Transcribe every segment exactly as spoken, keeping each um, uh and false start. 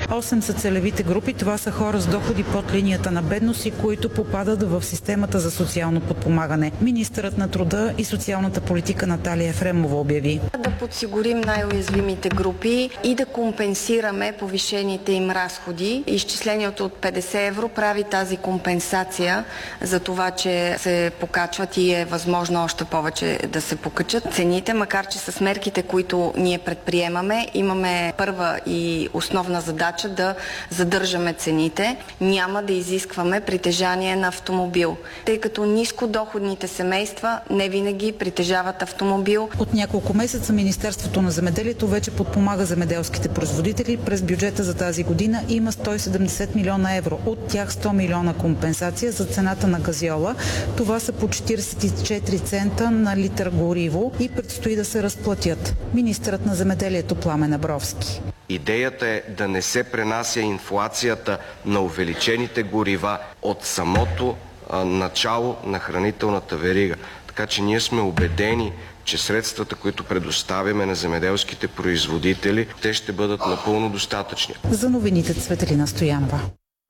осем са целевите групи. Това са хора с доходи под линията на бедност и които попадат в системата за социално подпомагане. Министърът на труда и социалната политика Наталия Ефремова обяви: да подсигурим най-уязвимите групи и да компенсираме повишените им разходи. Изчислението от петдесет евро прави тази компенсация за това, че се покачват и е възможно още повече да се покачат цените, макар че с мерките, които ние предприемаме, имаме първа и основна задача да задържаме цените. Няма да изискваме притежание на автомобил, тъй като нискодоходните семейства не винаги притежават автомобил. От няколко месеца Министерството на земеделието вече подпомага земеделските производители. През бюджета за тази година има сто и седемдесет милиона евро. От тях сто милиона компенсация за цената на газьола. Това са по четиридесет и четири цента на литър гориво и предстои да се разплатят. Министърът на земеделието Пламен Абровски: идеята е да не се пренася инфлацията на увеличените горива от самото а, начало на хранителната верига. Така че ние сме убедени, че средствата, които предоставяме на земеделските производители, те ще бъдат напълно достатъчни. За новините Цветелина Стоянова.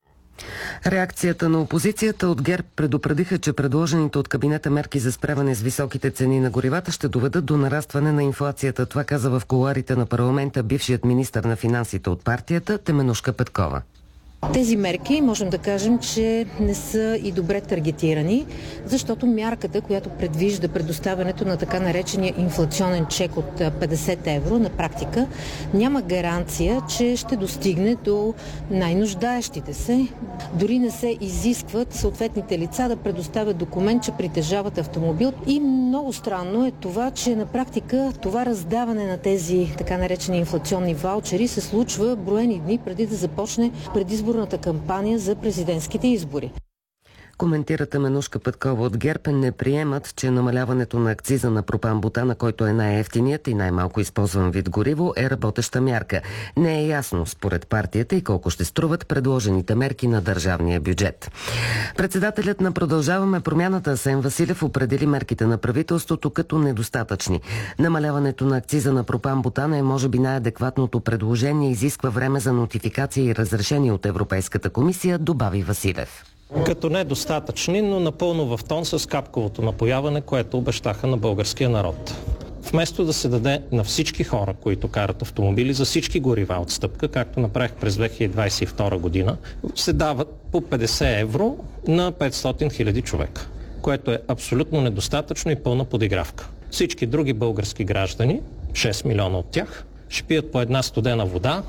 Реакцията на опозицията от ГЕРБ предупредиха, че предложените от кабинета мерки за справяне с високите цени на горивата ще доведат до нарастване на инфлацията. Това каза в кулоарите на парламента бившият министър на финансите от партията Теменужка Петкова. Тези мерки можем да кажем, че не са и добре таргетирани, защото мярката, която предвижда предоставянето на така наречения инфлационен чек от петдесет евро, на практика няма гаранция, че ще достигне до най-нуждаещите се. Дори не се изискват съответните лица да предоставят документ, че притежават автомобил. И много странно е това, че на практика това раздаване на тези така наречени инфлационни ваучери се случва броени дни преди да започне предизборната кампания за президентските избори. Коментира Теменужка Петкова от ГЕРБ, не приемат, че намаляването на акциза на пропан-бутана, който е най-евтиният и най-малко използван вид гориво, е работеща мярка. Не е ясно според партията и колко ще струват предложените мерки на държавния бюджет. Председателят на Продължаваме промяната Асен Василев определи мерките на правителството като недостатъчни. Намаляването на акциза на пропан-бутана е може би най-адекватното предложение, изисква време за нотификация и разрешение от Европейската комисия, добави Василев. Като недостатъчни, но напълно в тон с капковото напояване, което обещаха на българския народ. Вместо да се даде на всички хора, които карат автомобили, за всички горива отстъпка, както направих през две хиляди двадесет и втора година, се дават по петдесет евро на петстотин хиляди човека, което е абсолютно недостатъчно и пълна подигравка. Всички други български граждани, шест милиона от тях, ще пият по една студена вода